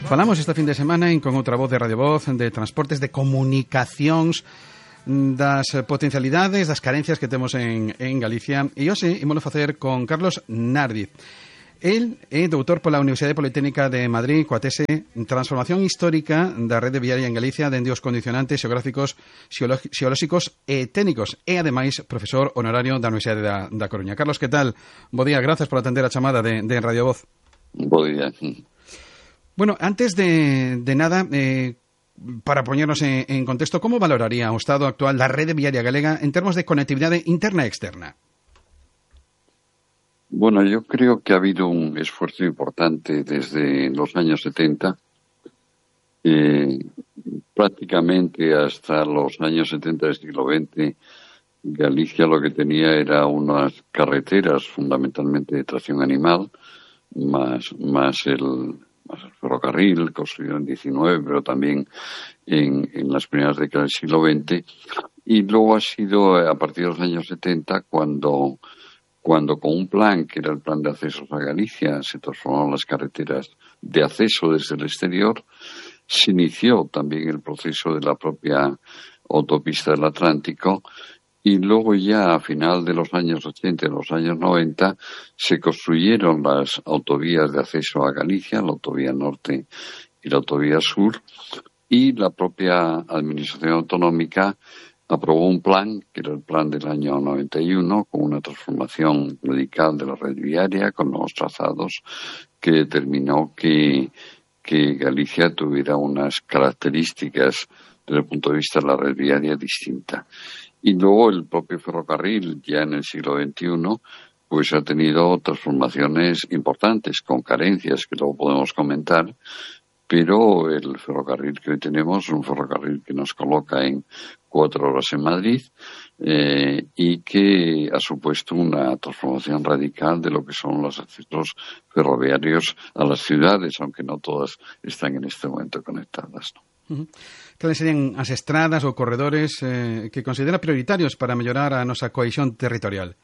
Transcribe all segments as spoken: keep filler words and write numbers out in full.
Falamos este fin de semana en Con Outra Voz de Radio Voz de transportes, de comunicacións, das potencialidades, das carencias que temos en, en Galicia. E hoxe ímolo facer con Carlos Nardiz. El é doutor pola Universidade Politécnica de Madrid coa tese Transformación Histórica da Rede Viaria en Galicia dende os condicionantes xeográficos, xeolóxicos e técnicos, e ademais profesor honorario da Universidade da, da Coruña. Carlos, que tal? Bo día, gracias por atender a chamada de, de Radio Voz. Bo día. Bueno, antes de, de nada, eh, para poñernos en, en contexto, como valoraría o estado actual da Rede Viaria Galega en termos de conectividade interna e externa? Bueno, yo creo que ha habido un esfuerzo importante desde los años setenta. Eh, prácticamente hasta los años setenta del siglo veinte, Galicia lo que tenía era unas carreteras fundamentalmente de tracción animal, más, más, el, más el ferrocarril, construido en diecinueve, pero también en, en las primeras décadas del siglo veinte. Y luego ha sido a partir de los años setenta cuando... cuando con un plan, que era el plan de accesos a Galicia, se transformaron las carreteras de acceso desde el exterior, se inició también el proceso de la propia autopista del Atlántico y luego ya a final de los años ochenta y los años noventa se construyeron las autovías de acceso a Galicia, la autovía norte y la autovía sur, y la propia administración autonómica aprobó un plan, que era el plan del año noventa y uno, con una transformación radical de la red viaria, con nuevos trazados, que determinó que, que Galicia tuviera unas características desde el punto de vista de la red viaria distinta. Y luego el propio ferrocarril, ya en el siglo veintiuno, pues ha tenido transformaciones importantes, con carencias que luego podemos comentar, pero el ferrocarril que hoy tenemos es un ferrocarril que nos coloca en cuatro horas en Madrid eh, y que ha supuesto una transformación radical de lo que son los accesos ferroviarios a las ciudades, aunque no todas están en este momento conectadas, ¿no? Uh-huh. Cales serían as estradas ou corredores eh, que considera prioritarios para mellorar a nosa cohesión territorial?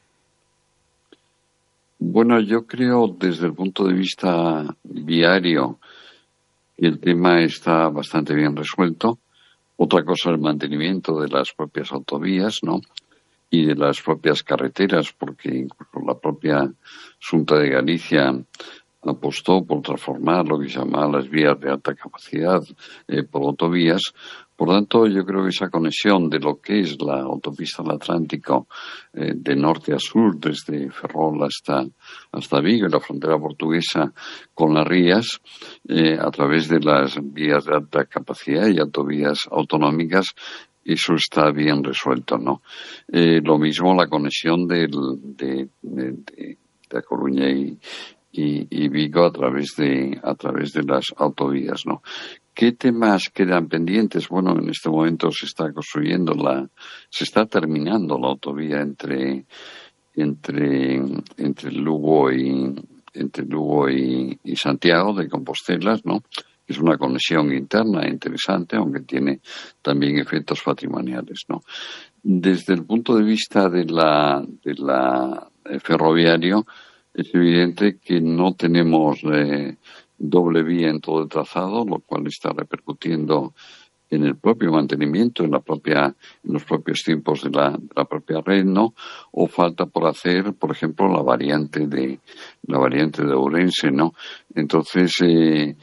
Bueno, yo creo desde el punto de vista viario que el tema está bastante bien resuelto. Otra cosa es el mantenimiento de las propias autovías, ¿no? Y de las propias carreteras, porque incluso la propia Xunta de Galicia apostó por transformar lo que se llama las vías de alta capacidad eh, por autovías. Por tanto, yo creo que esa conexión de lo que es la autopista del Atlántico eh, de norte a sur, desde Ferrol hasta, hasta Vigo y la frontera portuguesa con las rías, eh, a través de las vías de alta capacidad y autovías autonómicas, eso está bien resuelto, ¿no? Eh, lo mismo la conexión del, de, de, de, de A Coruña y, y, y Vigo a través de, a través de las autovías, ¿no? ¿Qué temas quedan pendientes? Bueno, en este momento se está construyendo la, se está terminando la autovía entre, entre, entre Lugo y, entre Lugo y, y Santiago de Compostela, ¿no? Es una conexión interna interesante, aunque tiene también efectos patrimoniales, ¿no? Desde el punto de vista de la, de la eh, ferroviario, es evidente que no tenemos eh, doble vía en todo el trazado, lo cual está repercutiendo en el propio mantenimiento, en la propia, en los propios tiempos de la, de la propia red, ¿no? O falta por hacer, por ejemplo, la variante de, la variante de Ourense, ¿no? Entonces, eh,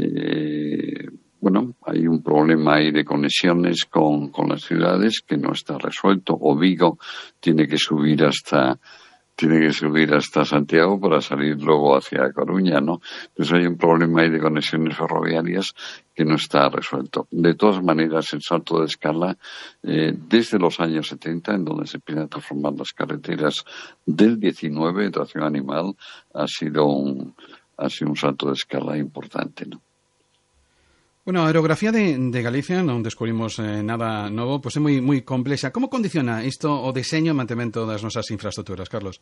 eh, bueno, hay un problema ahí de conexiones con, con las ciudades que no está resuelto. O Vigo tiene que subir hasta, tiene que subir hasta Santiago para salir luego hacia Coruña, ¿no? Entonces hay un problema ahí de conexiones ferroviarias que no está resuelto. De todas maneras, el salto de escala, eh, desde los años setenta, en donde se empiezan a transformar las carreteras del diecinueve de tracción animal, ha sido un, ha sido un salto de escala importante, ¿no? Bueno, a aerografía de, de Galicia, non descubrimos eh, nada novo, pois é moi moi complexa. Como condiciona isto o diseño e mantemento das nosas infraestructuras, Carlos?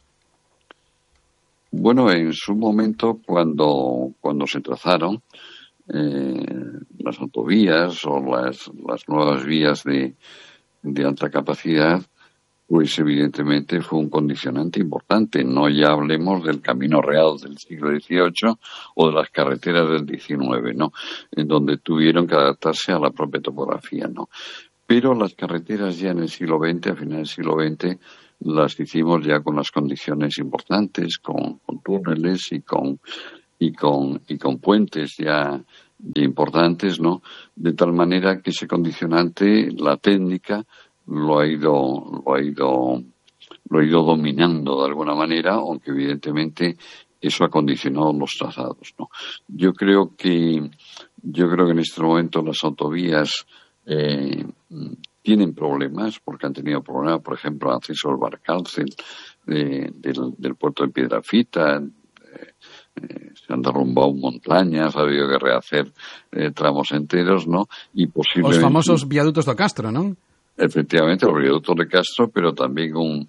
Bueno, en su momento, cuando, cuando se trazaron eh, las autovías o las, las nuevas vías de, de alta capacidad, pues evidentemente fue un condicionante importante. No ya hablemos del Camino Real del siglo dieciocho o de las carreteras del diecinueve, ¿no? En donde tuvieron que adaptarse a la propia topografía, ¿no? Pero las carreteras ya en el siglo veinte, a finales del siglo veinte, las hicimos ya con las condiciones importantes, con, con túneles y con y con y con puentes ya, ya importantes, ¿no? De tal manera que ese condicionante, la técnica, lo ha ido lo ha ido lo ha ido dominando de alguna manera, aunque evidentemente eso ha condicionado los trazados, ¿no? Yo creo que yo creo que en este momento las autovías eh, tienen problemas, porque han tenido problemas, por ejemplo, acceso al Barcárcel de, del, del puerto de Piedrafita. eh, eh, se han derrumbado montañas, ha habido que rehacer eh, tramos enteros, ¿no? Y posiblemente Os famosos viadutos do Castro, ¿no? Efectivamente, el viaducto de Castro, pero también un,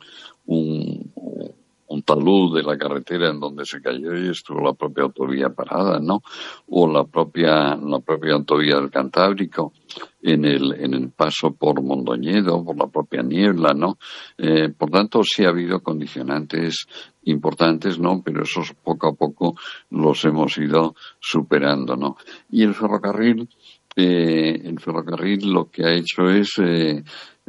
un, un talud de la carretera en donde se cayó y estuvo la propia autovía parada, ¿no? O la propia, la propia autovía del Cantábrico en el, en el paso por Mondoñedo, por la propia niebla, ¿no? Eh, por tanto, sí ha habido condicionantes importantes, ¿no? Pero esos poco a poco los hemos ido superando, ¿no? Y el ferrocarril, Eh, el ferrocarril lo que ha hecho es, eh,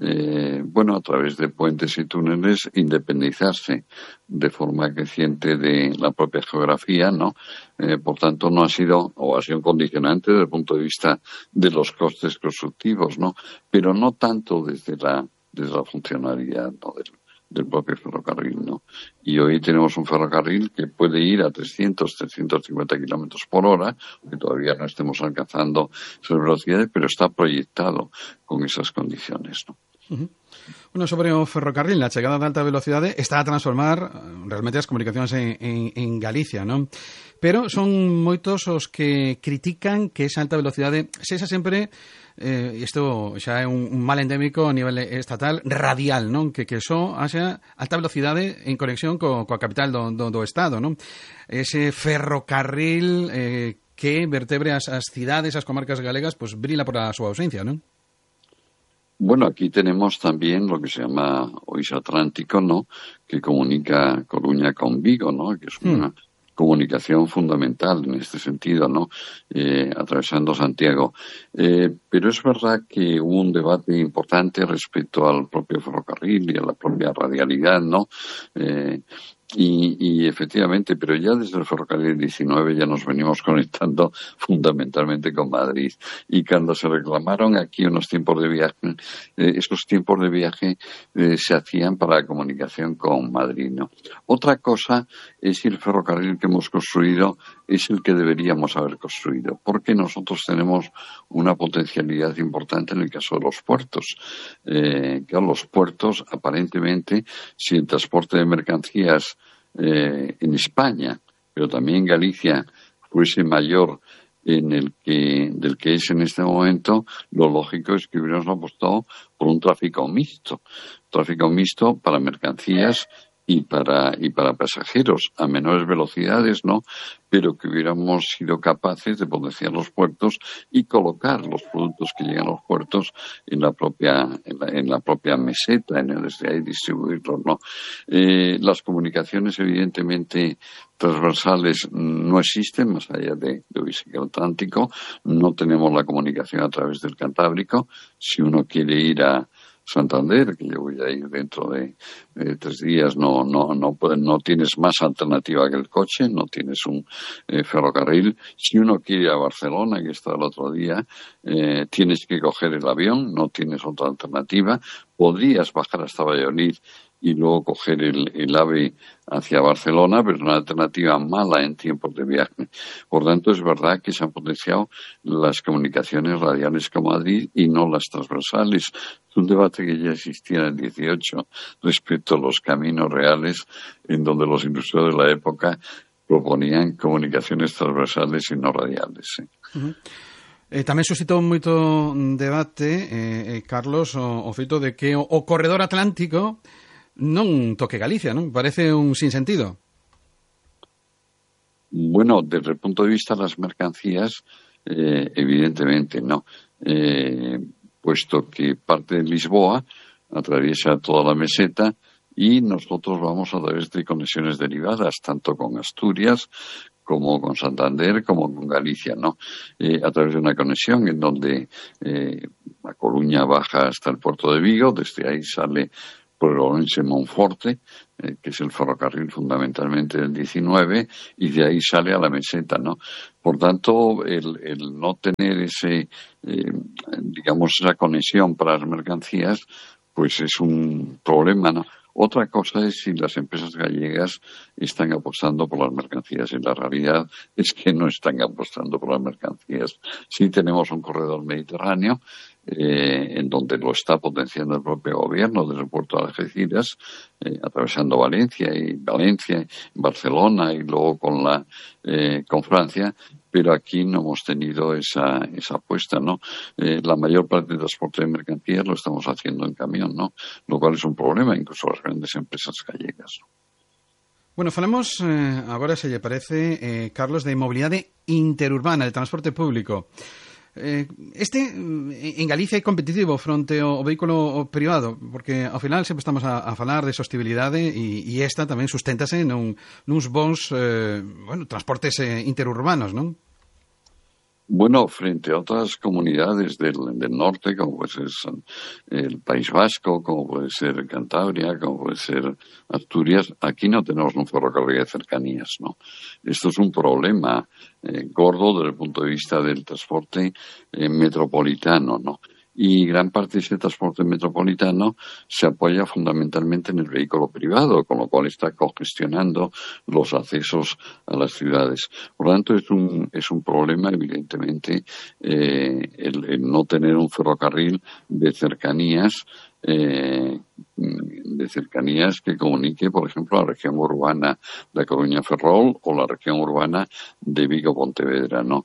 eh, bueno, a través de puentes y túneles, independizarse de forma creciente de la propia geografía, ¿no? Eh, por tanto, no ha sido, o ha sido un condicionante desde el punto de vista de los costes constructivos, ¿no? Pero no tanto desde la, desde la funcionalidad, ¿no? Del, del propio ferrocarril, ¿no? Y hoy tenemos un ferrocarril que puede ir a trescientos, trescientos cincuenta kilómetros por hora, que todavía no estemos alcanzando esas velocidades, pero está proyectado con esas condiciones, ¿no? Uh-huh. Bueno, sobre o ferrocarril, a chegada de alta velocidade está a transformar realmente as comunicacións en, en, en Galicia, non? Pero son moitos os que critican que esa alta velocidade sexa sempre, eh, isto xa é un, un mal endémico a nivel estatal, radial, non? Que, que só haxa alta velocidade en conexión co, coa capital do, do, do Estado, non? Ese ferrocarril eh, que vertebre as, as cidades, as comarcas galegas, pues brila por a súa ausencia, non? Bueno, aquí tenemos también lo que se llama Ois Atlántico, ¿no? Que comunica Coruña con Vigo, ¿no? Que es una mm. comunicación fundamental en este sentido, ¿no? Eh, atravesando Santiago. Eh, pero es verdad que hubo un debate importante respecto al propio ferrocarril y a la propia radialidad, ¿no? Eh, Y, y efectivamente, pero ya desde el ferrocarril diecinueve ya nos venimos conectando fundamentalmente con Madrid. Y cuando se reclamaron aquí unos tiempos de viaje, eh, esos tiempos de viaje eh, se hacían para la comunicación con Madrid, ¿no? Otra cosa es si el ferrocarril que hemos construido es el que deberíamos haber construido, porque nosotros tenemos una potencialidad importante en el caso de los puertos. Eh, que los puertos, aparentemente, si el transporte de mercancías Eh, en España, pero también en Galicia, fuese mayor en el que del que es en este momento, lo lógico es que hubiéramos apostado por un tráfico mixto, tráfico mixto para mercancías y para y para pasajeros a menores velocidades, ¿no? Pero que hubiéramos sido capaces de potenciar los puertos y colocar los productos que llegan a los puertos en la propia en la, en la propia meseta, en el desde ahí distribuirlos, ¿no? Eh, las comunicaciones, evidentemente, transversales no existen más allá de, de el Atlántico. No tenemos la comunicación a través del Cantábrico. Si uno quiere ir a Santander, que yo voy a ir dentro de, de tres días, no no no no tienes más alternativa que el coche, no tienes un eh, ferrocarril. Si uno quiere ir a Barcelona, que está el otro día, eh, tienes que coger el avión, no tienes otra alternativa. Podrías bajar hasta Valladolid y luego coger el, el AVE hacia Barcelona, pero es una alternativa mala en tiempos de viaje. Por tanto, es verdad que se han potenciado las comunicaciones radiales con Madrid y no las transversales. Es un debate que ya existía en el dieciocho respecto a los caminos reales, en donde los industriales de la época proponían comunicaciones transversales y no radiales. ¿Sí? Uh-huh. Eh, tamén suscitou moito debate, eh, eh, Carlos, o, o feito de que o, o corredor atlántico non toque Galicia, non? Parece un sinsentido. Bueno, desde el punto de vista de las mercancías, eh, evidentemente no. Eh, puesto que parte de Lisboa atraviesa toda la meseta y nosotros vamos a través de conexiones derivadas, tanto con Asturias como con Santander, como con Galicia, ¿no? Eh, a través de una conexión en donde eh, A Coruña baja hasta el puerto de Vigo, desde ahí sale por el Orense-Monforte, eh, que es el ferrocarril fundamentalmente del diecinueve, y de ahí sale a la meseta, ¿no? Por tanto, el, el no tener ese, eh, digamos, esa conexión para las mercancías, pues es un problema, ¿no? Otra cosa es si las empresas gallegas están apostando por las mercancías, y la realidad es que no están apostando por las mercancías. Sí tenemos un corredor mediterráneo, eh, en donde lo está potenciando el propio gobierno desde el puerto de Algeciras, eh, atravesando Valencia y Valencia, Barcelona y luego con la eh, con Francia, pero aquí no hemos tenido esa esa apuesta, ¿no? Eh, la mayor parte del transporte de mercancías lo estamos haciendo en camión, ¿no? Lo cual es un problema, incluso las grandes empresas gallegas, ¿no? Bueno, falamos eh, agora, se lle parece, eh, Carlos, de mobilidade interurbana, de transporte público. Eh, este, en Galicia, é competitivo fronte ao vehículo privado, porque ao final sempre estamos a, a falar de sostibilidade e, e esta tamén susténtase nun, nuns bons eh, bueno, transportes eh, interurbanos, non? Bueno, frente a otras comunidades del, del norte, como puede ser el País Vasco, como puede ser Cantabria, como puede ser Asturias, aquí no tenemos un ferrocarril de cercanías, ¿no? Esto es un problema eh, gordo desde el punto de vista del transporte eh, metropolitano, ¿no? Y gran parte de ese transporte metropolitano se apoya fundamentalmente en el vehículo privado, con lo cual está congestionando los accesos a las ciudades. Por lo tanto, es un, es un problema, evidentemente, eh, el, el no tener un ferrocarril de cercanías, eh, de cercanías que comunique, por ejemplo, la región urbana de Coruña-Ferrol o la región urbana de Vigo-Pontevedra, ¿no?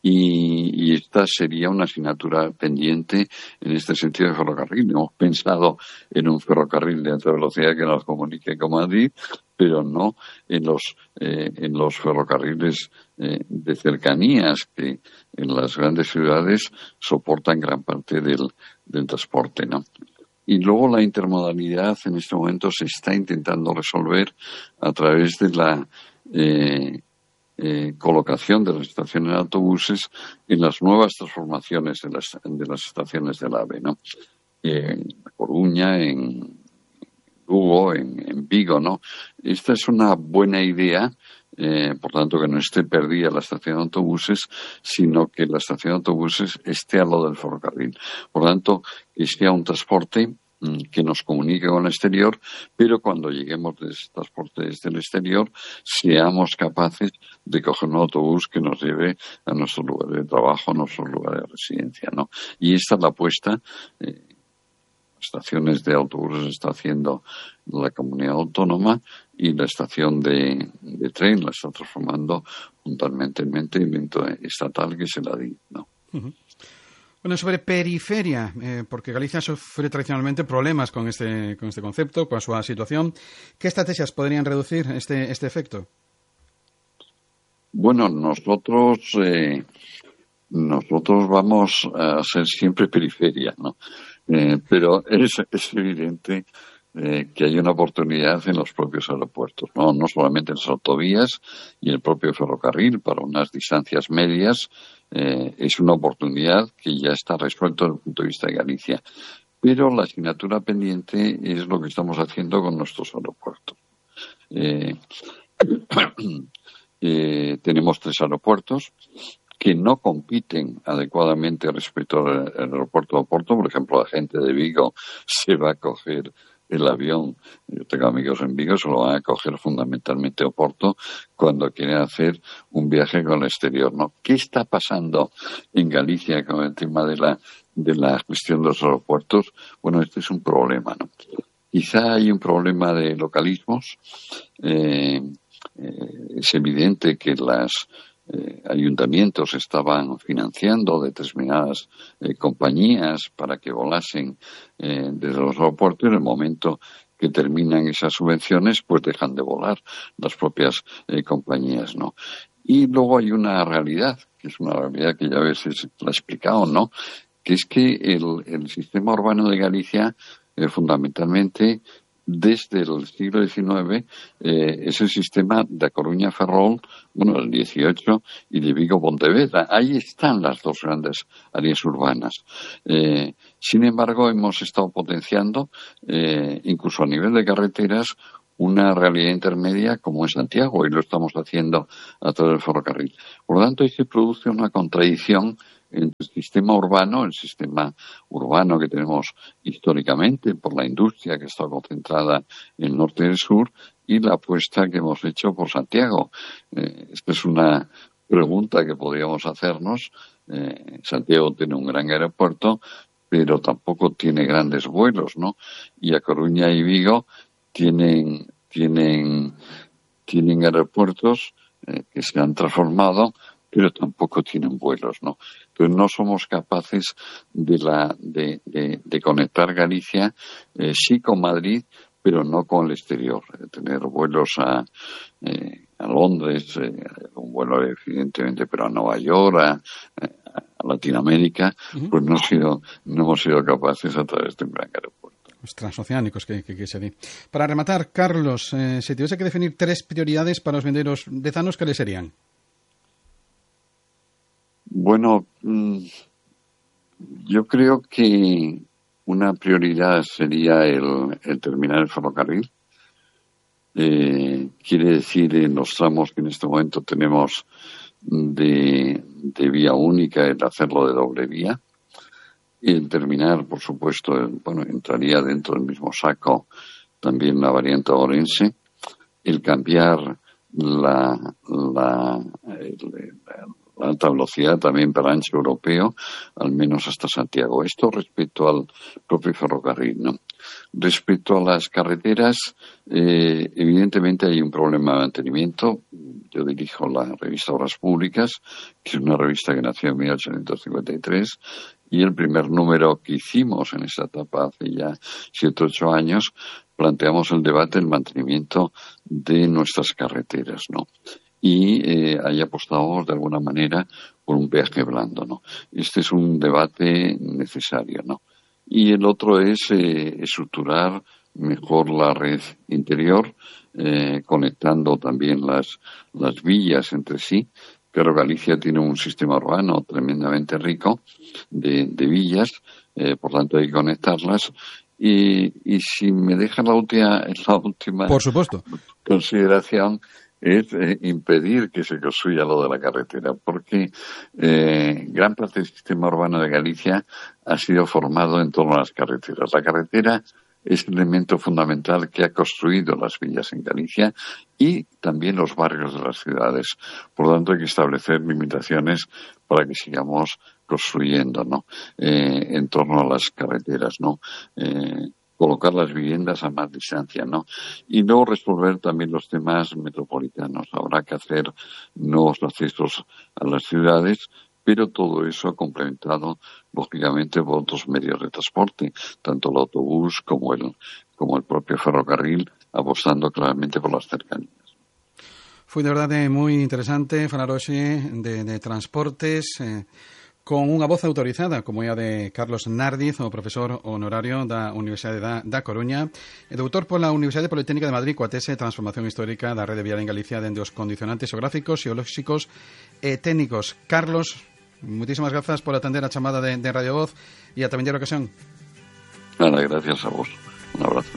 Y, y esta sería una asignatura pendiente en este sentido de ferrocarril. Hemos pensado en un ferrocarril de alta velocidad que nos comunique con Madrid, pero no en los eh, en los ferrocarriles eh, de cercanías que en las grandes ciudades soportan gran parte del, del transporte, ¿no? Y luego la intermodalidad en este momento se está intentando resolver a través de la eh, eh, colocación de las estaciones de autobuses en las nuevas transformaciones de las, de las estaciones del AVE, ¿no? Eh, en Coruña, en Lugo, en, en Vigo, ¿no? Esta es una buena idea. Eh, por tanto, que no esté perdida la estación de autobuses, sino que la estación de autobuses esté al lado del ferrocarril. Por tanto, que sea un transporte mm, que nos comunique con el exterior, pero cuando lleguemos de ese transporte desde el exterior, seamos capaces de coger un autobús que nos lleve a nuestro lugar de trabajo, a nuestro lugar de residencia, ¿no? Y esta es la apuesta. Eh, estaciones de autobuses está haciendo la comunidad autónoma y la estación de, de tren la está transformando fundamentalmente en evento estatal, que es el A D I, ¿no? Uh-huh. Bueno, sobre periferia, eh, porque Galicia sufre tradicionalmente problemas con este con este concepto, con su situación. ¿Qué estrategias podrían reducir este este efecto? Bueno, nosotros eh, nosotros vamos a ser siempre periferia, ¿no? Eh, pero es, es evidente eh, que hay una oportunidad en los propios aeropuertos, ¿no? No solamente en las autovías y el propio ferrocarril para unas distancias medias, eh, es una oportunidad que ya está resuelto desde el punto de vista de Galicia. Pero la asignatura pendiente es lo que estamos haciendo con nuestros aeropuertos. Eh, eh, tenemos tres aeropuertos que no compiten adecuadamente respecto al aeropuerto de Oporto. Por ejemplo, la gente de Vigo se va a coger el avión, yo tengo amigos en Vigo, se lo van a coger fundamentalmente a Oporto cuando quieren hacer un viaje con el exterior, ¿no? ¿Qué está pasando en Galicia con el tema de la de la gestión de los aeropuertos? Bueno, este es un problema, ¿no? Quizá hay un problema de localismos. Eh, eh, es evidente que las Eh, ayuntamientos estaban financiando determinadas eh, compañías para que volasen eh, desde los aeropuertos, y en el momento que terminan esas subvenciones, pues dejan de volar las propias eh, compañías, ¿no? Y luego hay una realidad, que es una realidad que ya a veces la he explicado, ¿no? Que es que el, el sistema urbano de Galicia eh, fundamentalmente desde el siglo diecinueve, eh, es el sistema de Coruña Ferrol, bueno, el dieciocho, y de Vigo Pontevedra. Ahí están las dos grandes áreas urbanas. Eh, sin embargo, hemos estado potenciando, eh, incluso a nivel de carreteras, una realidad intermedia como en Santiago, y lo estamos haciendo a través del ferrocarril. Por lo tanto, ahí se produce una contradicción entre el sistema urbano, el sistema urbano que tenemos históricamente por la industria que está concentrada en el norte y el sur, y la apuesta que hemos hecho por Santiago. Eh, esta es una pregunta que podríamos hacernos. Eh, Santiago tiene un gran aeropuerto, pero tampoco tiene grandes vuelos, ¿no? Y A Coruña y Vigo tienen tienen tienen aeropuertos eh, que se han transformado, pero tampoco tienen vuelos, ¿no? Entonces no somos capaces de la de, de, de conectar Galicia, eh, sí con Madrid, pero no con el exterior. De tener vuelos a, eh, a Londres, eh, un vuelo evidentemente, pero a Nueva York, a, a Latinoamérica, uh-huh. pues no, sido, no hemos sido capaces a través de un gran aeropuerto. Los transoceánicos que, que, que se di. Para rematar, Carlos, eh, si tuviese que definir tres prioridades para los venderos dezanos, ¿cuáles serían? Bueno, yo creo que una prioridad sería el, el terminar el ferrocarril. Eh, quiere decir, en los tramos que en este momento tenemos de, de vía única, el hacerlo de doble vía. Y el terminar, por supuesto, bueno, entraría dentro del mismo saco también la variante orense. El cambiar la, la, el, la alta velocidad también para ancho europeo, al menos hasta Santiago. Esto respecto al propio ferrocarril, ¿no? Respecto a las carreteras, eh, evidentemente hay un problema de mantenimiento. Yo dirijo la revista Obras Públicas, que es una revista que nació en mil ochocientos cincuenta y tres, y el primer número que hicimos en esa etapa hace ya siete o ocho años, planteamos el debate del mantenimiento de nuestras carreteras, ¿no? Y eh, ahí apostamos de alguna manera por un peaje blando, ¿no? Este es un debate necesario, ¿no? Y el otro es eh, estructurar mejor la red interior, eh, conectando también las, las villas entre sí. Pero Galicia tiene un sistema urbano tremendamente rico de, de villas, eh, por tanto hay que conectarlas. Y, y si me deja la última, la última por supuesto. consideración, es eh, impedir que se construya lo de la carretera, porque eh, gran parte del sistema urbano de Galicia ha sido formado en torno a las carreteras. La carretera es el elemento fundamental que ha construido las villas en Galicia y también los barrios de las ciudades. Por lo tanto, hay que establecer limitaciones para que sigamos construyendo, ¿no? Eh, en torno a las carreteras, ¿no? Eh, colocar las viviendas a más distancia, ¿no? Y luego resolver también los temas metropolitanos. Habrá que hacer nuevos accesos a las ciudades, pero todo eso complementado, lógicamente, por otros medios de transporte, tanto el autobús como el, como el propio ferrocarril, apostando claramente por las cercanías. Fue de verdade moi interesante falar hoxe de, de transportes, eh, con unha voz autorizada, como é a de Carlos Nárdiz, o profesor honorario da Universidade da, da Coruña, e doutor pola Universidade Politécnica de Madrid, coa tese Transformación Histórica da Rede Viaria en Galicia dende os condicionantes xeográficos, xeolóxicos e técnicos. Carlos, muchísimas grazas por atender a chamada de, de Radio Voz e ata vindeira ocasión. Nada, gracias a vos. Un abrazo.